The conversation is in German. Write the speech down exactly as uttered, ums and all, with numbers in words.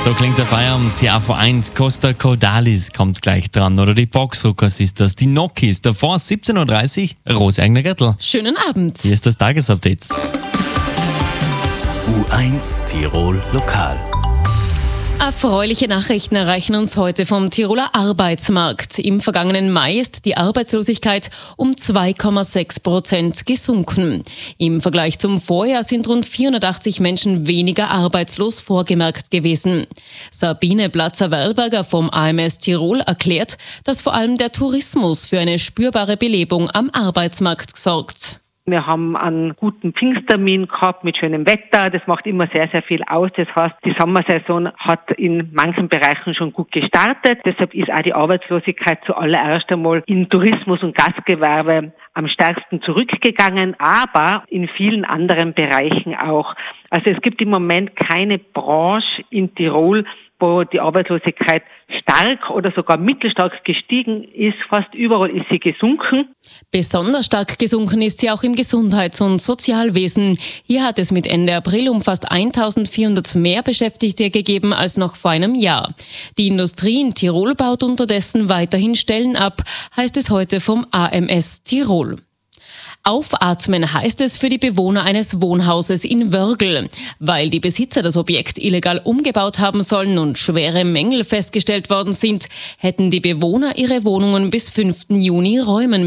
So klingt der Feierabend. C A V eins, Costa Cordalis kommt gleich dran. Oder die Boxruckers ist das. Die Nokis. Davor siebzehn Uhr dreißig, Rose-Eigner-Gürtel. Schönen Abend. Hier ist das Tagesupdate. U eins Tirol Lokal. Erfreuliche Nachrichten erreichen uns heute vom Tiroler Arbeitsmarkt. Im vergangenen Mai ist die Arbeitslosigkeit um zwei Komma sechs Prozent gesunken. Im Vergleich zum Vorjahr sind rund vierhundertachtzig Menschen weniger arbeitslos vorgemerkt gewesen. Sabine Platzer-Wellberger vom A M S Tirol erklärt, dass vor allem der Tourismus für eine spürbare Belebung am Arbeitsmarkt sorgt. Wir haben einen guten Pfingsttermin gehabt mit schönem Wetter. Das macht immer sehr, sehr viel aus. Das heißt, die Sommersaison hat in manchen Bereichen schon gut gestartet. Deshalb ist auch die Arbeitslosigkeit zuallererst einmal in Tourismus und Gastgewerbe am stärksten zurückgegangen, aber in vielen anderen Bereichen auch. Also es gibt im Moment keine Branche in Tirol, wo die Arbeitslosigkeit stark oder sogar mittelstark gestiegen ist. Fast überall ist sie gesunken. Besonders stark gesunken ist sie auch im Gesundheits- und Sozialwesen. Hier hat es mit Ende April um fast eintausendvierhundert mehr Beschäftigte gegeben als noch vor einem Jahr. Die Industrie in Tirol baut unterdessen weiterhin Stellen ab, heißt es heute vom A M S Tirol. Aufatmen heißt es für die Bewohner eines Wohnhauses in Wörgl. Weil die Besitzer das Objekt illegal umgebaut haben sollen und schwere Mängel festgestellt worden sind, hätten die Bewohner ihre Wohnungen bis fünften Juni räumen